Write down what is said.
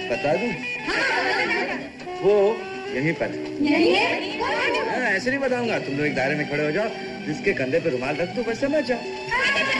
बता दूं? वो यहीं पर ऐसे नहीं बताऊंगा। तुम लोग एक दायरे में खड़े हो जाओ, जिसके कंधे पे रुमाल रख दो बस समझ जाओ।